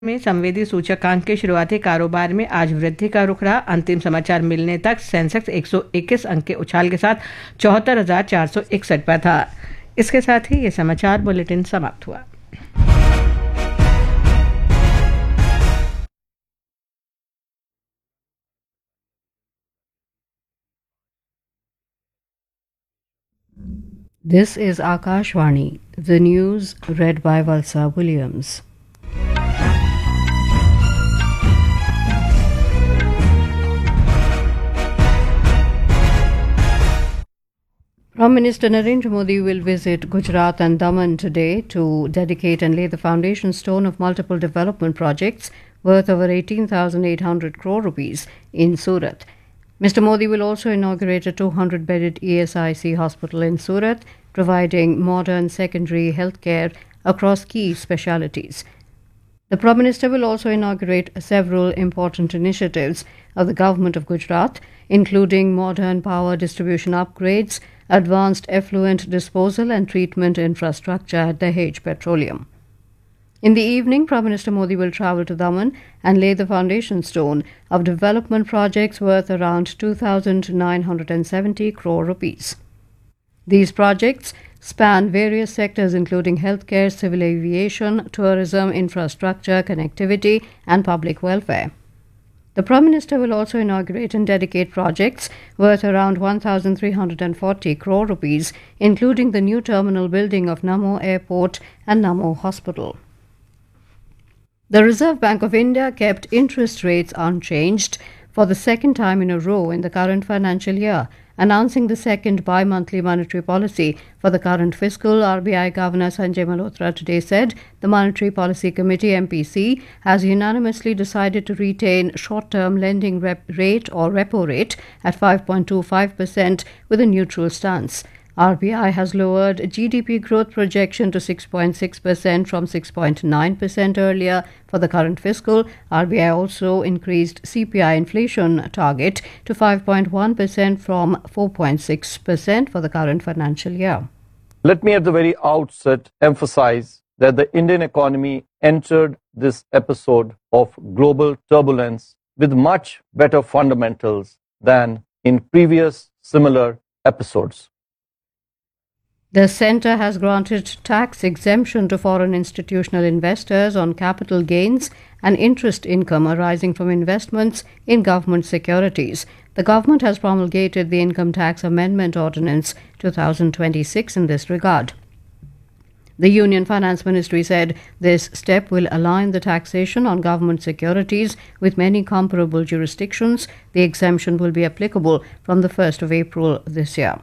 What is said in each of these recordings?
में संवेदी सूचकांक के शुरुआती कारोबार में आज वृद्धि का रुख रहा। अंतिम समाचार मिलने तक सेंसेक्स 121 अंक के उछाल के साथ 74,461 पर था। इसके साथ ही ये समाचार बुलेटिन समाप्त हुआ। This is Akashvani, the news read by Valsa Williams. Prime Minister Narendra Modi will visit Gujarat and Daman today to dedicate and lay the foundation stone of multiple development projects worth over 18,800 crore rupees in Surat. Mr. Modi will also inaugurate a 200-bedded ESIC hospital in Surat, providing modern secondary health care across key specialities. The Prime Minister will also inaugurate several important initiatives of the Government of Gujarat, including modern power distribution upgrades, advanced effluent disposal and treatment infrastructure at Dahej Petroleum. In the evening, Prime Minister Modi will travel to Daman and lay the foundation stone of development projects worth around 2,970 crore rupees. These projects span various sectors including healthcare, civil aviation, tourism, infrastructure, connectivity and public welfare. The Prime Minister will also inaugurate and dedicate projects worth around 1,340 crore rupees, including the new terminal building of Namo Airport and Namo Hospital. The Reserve Bank of India kept interest rates unchanged for the second time in a row in the current financial year. Announcing the second bi-monthly monetary policy for the current fiscal, RBI Governor Sanjay Malhotra today said the Monetary Policy Committee MPC has unanimously decided to retain short-term lending rate or repo rate at 5.25% with a neutral stance. RBI has lowered GDP growth projection to 6.6% from 6.9% earlier for the current fiscal. RBI also increased CPI inflation target to 5.1% from 4.6% for the current financial year. Let me at the very outset emphasize that the Indian economy entered this episode of global turbulence with much better fundamentals than in previous similar episodes. The centre has granted tax exemption to foreign institutional investors on capital gains and interest income arising from investments in government securities. The government has promulgated the Income Tax Amendment Ordinance 2026 in this regard. The Union Finance Ministry said this step will align the taxation on government securities with many comparable jurisdictions. The exemption will be applicable from the 1st of April this year.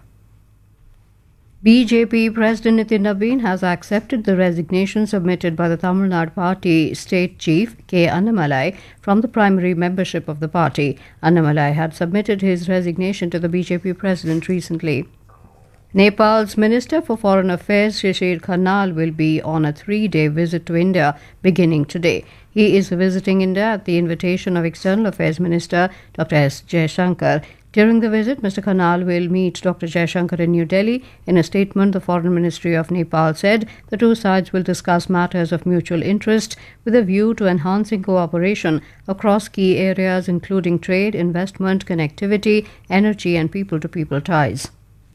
BJP President Nitin Nabin has accepted the resignation submitted by the Tamil Nadu Party State Chief K. Annamalai from the primary membership of the party. Annamalai had submitted his resignation to the BJP President recently. Nepal's Minister for Foreign Affairs Shishir Khanal will be on a 3-day visit to India beginning today. He is visiting India at the invitation of External Affairs Minister Dr. S. Jaishankar. During the visit, Mr. Khanal will meet Dr. Jaishankar in New Delhi. In a statement, the Foreign Ministry of Nepal said the two sides will discuss matters of mutual interest with a view to enhancing cooperation across key areas including trade, investment, connectivity, energy and people-to-people ties.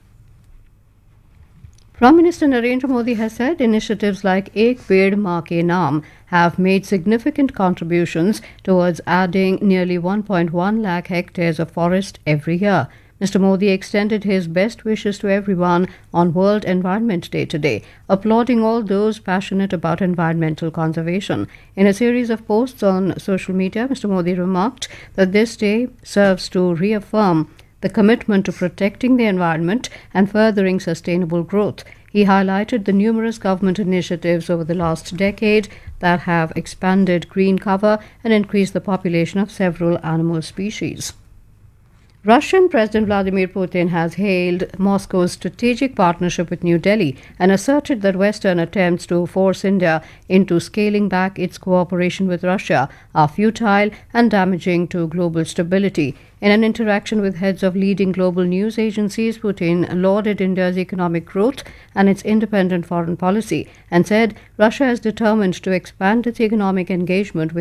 Prime Minister Narendra Modi has said initiatives like Ek Ped Maa Ke Naam have made significant contributions towards adding nearly 1.1 lakh hectares of forest every year. Mr. Modi extended his best wishes to everyone on World Environment Day today, applauding all those passionate about environmental conservation. In a series of posts on social media, Mr. Modi remarked that this day serves to reaffirm the commitment to protecting the environment and furthering sustainable growth. He highlighted the numerous government initiatives over the last decade that have expanded green cover and increased the population of several animal species. Russian President Vladimir Putin has hailed Moscow's strategic partnership with New Delhi and asserted that Western attempts to force India into scaling back its cooperation with Russia are futile and damaging to global stability. In an interaction with heads of leading global news agencies, Putin lauded India's economic growth and its independent foreign policy and said Russia is determined to expand its economic engagement with